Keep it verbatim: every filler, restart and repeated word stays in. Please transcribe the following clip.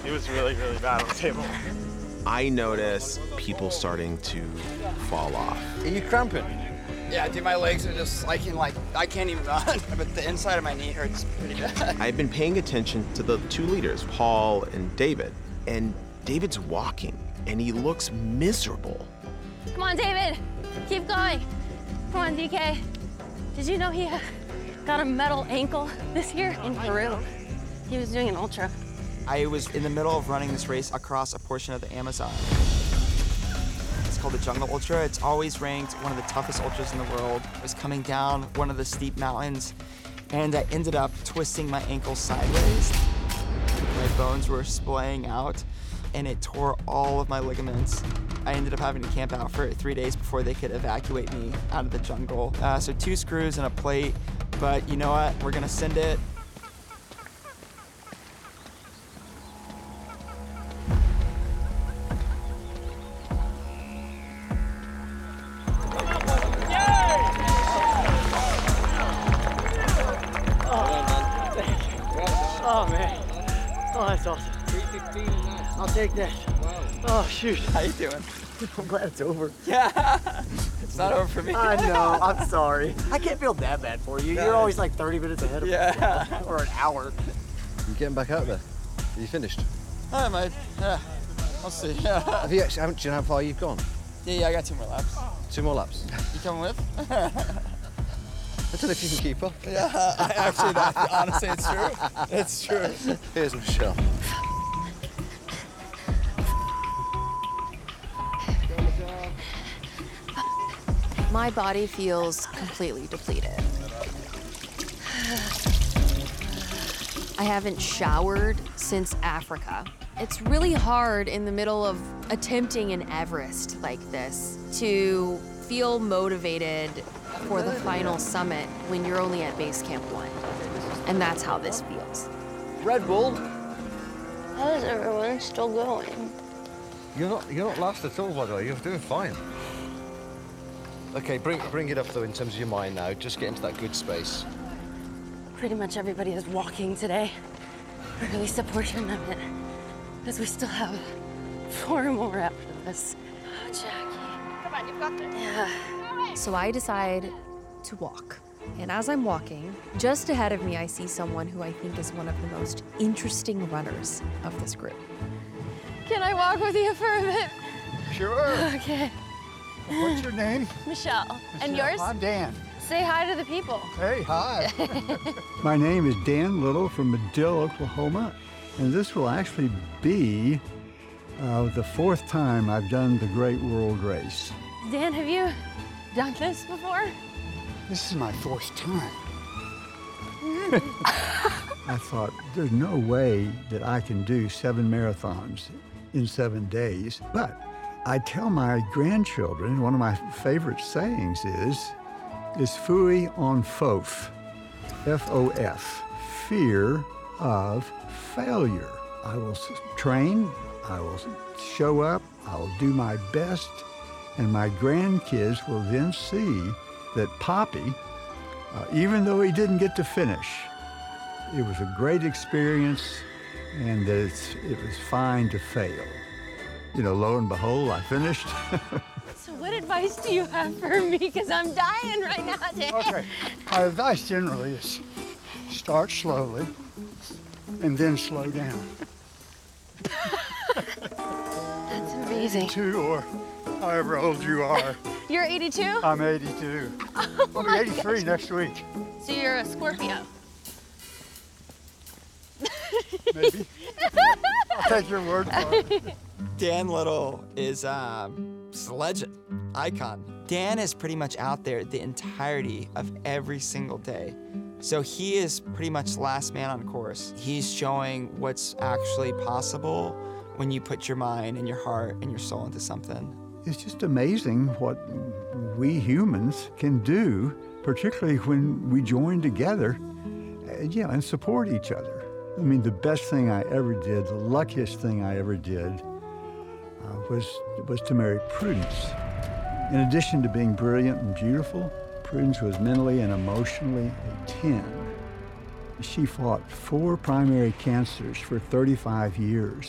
It was really, really bad on the table. I notice people starting to fall off. Are you cramping? Yeah, dude, my legs are just liking like, I can't even run, but the inside of my knee hurts pretty bad. I've been paying attention to the two leaders, Paul and David, and David's walking, and he looks miserable. Come on, David, keep going. Come on, D K. Did you know he uh, got a metal ankle this year in Peru? He was doing an ultra. I was in the middle of running this race across a portion of the Amazon. It's called the Jungle Ultra. It's always ranked one of the toughest ultras in the world. I was coming down one of the steep mountains, and I ended up twisting my ankle sideways. My bones were splaying out, and it tore all of my ligaments. I ended up having to camp out for three days before they could evacuate me out of the jungle. Uh, so two screws and a plate, but you know what? We're gonna send it. Oh, man. Oh, that's awesome. I'll take that. Oh, shoot. How you doing? I'm glad it's over. Yeah. It's not over for me. I know. I'm sorry. I can't feel that bad for you. You're always like thirty minutes ahead of me. Yeah. Or an hour. You getting back out there? Are you finished? I might. Yeah. I'll see. Have you actually, haven't, do you know how far you've gone? Yeah, yeah, I got two more laps. Two more laps. You coming with? I don't know if you can keep up. Yeah, I actually, that, honestly, it's true. It's true. Here's Michelle. My body feels completely depleted. I haven't showered since Africa. It's really hard in the middle of attempting an Everest like this to feel motivated for the final summit when you're only at base camp one. And that's how this feels. Red Bull. How is everyone still going? You're not you're not last at all, by the way. You're doing fine. Okay, bring bring it up though in terms of your mind now. Just get into that good space. Pretty much everybody is walking today. We're really supporting of it, because we still have four more after this. Oh, Jackie. Come on, you've got this. Yeah. So I decide to walk. And as I'm walking, just ahead of me, I see someone who I think is one of the most interesting runners of this group. Can I walk with you for a bit? Sure. Okay. What's your name? Michelle. And yours? I'm Dan. Say hi to the people. Hey, hi. My name is Dan Little from Medill, Oklahoma, and this will actually be uh, the fourth time I've done the Great World Race. Dan, have you done this before? This is my fourth time. I thought, there's no way that I can do seven marathons in seven days. But I tell my grandchildren, one of my favorite sayings is, is fui on fof, F O F, fear of failure. I will train, I will show up, I will do my best, and my grandkids will then see that Poppy, uh, even though he didn't get to finish, it was a great experience and that it's, it was fine to fail. You know, lo and behold, I finished. So what advice do you have for me? Because I'm dying right now, Dan. Okay, my advice generally is start slowly and then slow down. That's amazing. Two or however old you are. You're eighty-two? I'm eighty-two. Oh I'll be eighty-three gosh. Next week. So you're a Scorpio? Maybe. I'll take your word for it. Dan Little is um, just a legend, icon. Dan is pretty much out there the entirety of every single day. So he is pretty much last man on course. He's showing what's actually possible when you put your mind and your heart and your soul into something. It's just amazing what we humans can do, particularly when we join together, uh, yeah, and support each other. I mean, the best thing I ever did, the luckiest thing I ever did, uh, was, was to marry Prudence. In addition to being brilliant and beautiful, Prudence was mentally and emotionally a ten. She fought four primary cancers for thirty-five years.